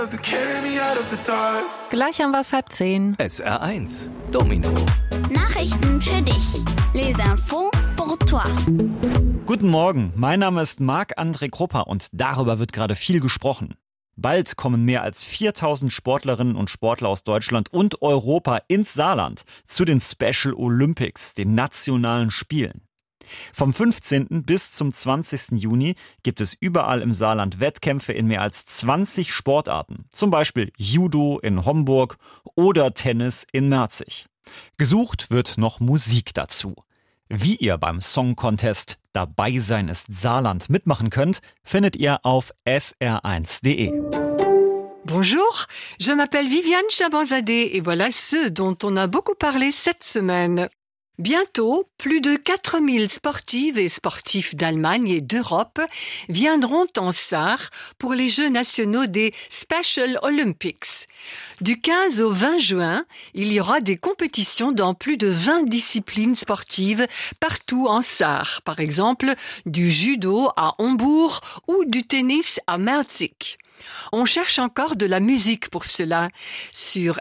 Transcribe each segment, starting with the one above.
Gleich haben wir es 9:30. SR1 Domino. Nachrichten für dich. Les infos pour toi. Guten Morgen, mein Name ist Marc-André Krupper und darüber wird gerade viel gesprochen. Bald kommen mehr als 4000 Sportlerinnen und Sportler aus Deutschland und Europa ins Saarland zu den Special Olympics, den nationalen Spielen. Vom 15. bis zum 20. Juni gibt es überall im Saarland Wettkämpfe in mehr als 20 Sportarten. Zum Beispiel Judo in Homburg oder Tennis in Merzig. Gesucht wird noch Musik dazu. Wie ihr beim Song Contest Dabei sein ist Saarland mitmachen könnt, findet ihr auf sr1.de. Bonjour, je m'appelle Viviane Chabanzadeh et voilà ce dont on a beaucoup parlé cette semaine. Bientôt, plus de 4000 sportives et sportifs d'Allemagne et d'Europe viendront en Sarre pour les Jeux nationaux des Special Olympics. Du 15 au 20 juin, il y aura des compétitions dans plus de 20 disciplines sportives partout en Sarre. Par exemple, du judo à Hombourg ou du tennis à Merzig. On cherche encore de la musique pour cela. Sur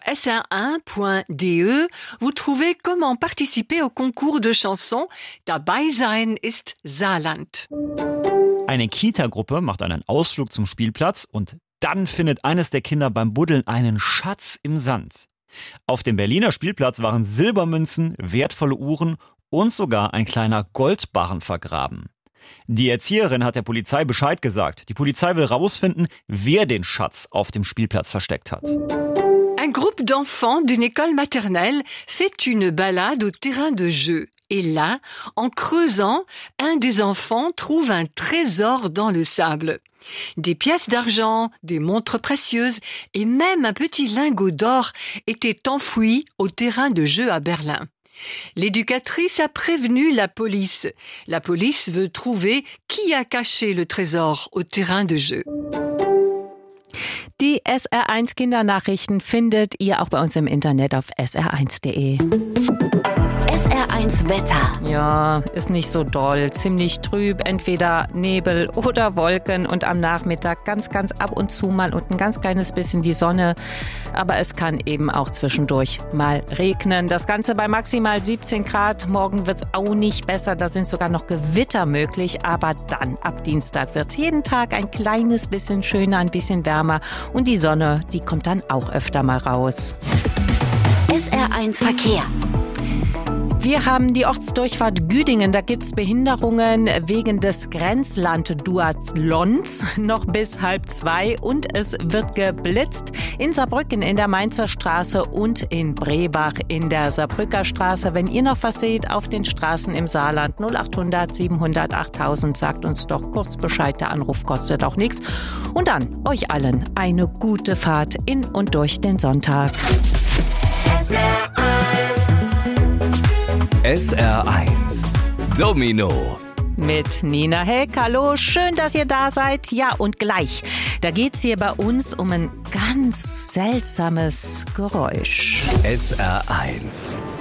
sr1.de, vous trouvez comment participer au concours de chansons Dabei sein ist Saarland. Eine Kita-Gruppe macht einen Ausflug zum Spielplatz und dann findet eines der Kinder beim Buddeln einen Schatz im Sand. Auf dem Berliner Spielplatz waren Silbermünzen, wertvolle Uhren und sogar ein kleiner Goldbarren vergraben. Die Erzieherin hat der Polizei Bescheid gesagt. Die Polizei will rausfinden, wer den Schatz auf dem Spielplatz versteckt hat. Un groupe d'enfants d'une école maternelle fait une balade au terrain de jeu. Et là, en creusant, un des enfants trouve un trésor dans le sable. Des pièces d'argent, des montres précieuses et même un petit lingot d'or étaient enfouis au terrain de jeu à Berlin. L'éducatrice a prévenu la police. La police veut trouver qui a caché le trésor au terrain de jeu. Die SR1 Kindernachrichten findet ihr auch bei uns im Internet auf sr1.de. SR1 Wetter. Ja, ist nicht so doll. Ziemlich trüb, entweder Nebel oder Wolken und am Nachmittag ganz ab und zu mal und ein ganz kleines bisschen die Sonne. Aber es kann eben auch zwischendurch mal regnen. Das Ganze bei maximal 17 Grad. Morgen wird es auch nicht besser. Da sind sogar noch Gewitter möglich. Aber dann, ab Dienstag, wird es jeden Tag ein kleines bisschen schöner, ein bisschen wärmer. Und die Sonne, die kommt dann auch öfter mal raus. SR1 Verkehr. Wir haben die Ortsdurchfahrt Güdingen. Da gibt's Behinderungen wegen des Grenzland-Duathlons noch bis 1:30 und es wird geblitzt in Saarbrücken in der Mainzer Straße und in Brebach in der Saarbrücker Straße. Wenn ihr noch was seht auf den Straßen im Saarland, 0800 700 8000, sagt uns doch kurz Bescheid. Der Anruf kostet auch nichts. Und dann euch allen eine gute Fahrt in und durch den Sonntag. SR1 Domino. Mit Nina Heck. Hallo, schön, dass ihr da seid. Ja, und gleich, da geht's hier bei uns um ein ganz seltsames Geräusch. SR1